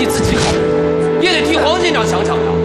替自己考虑，也得替黄县长想想呀。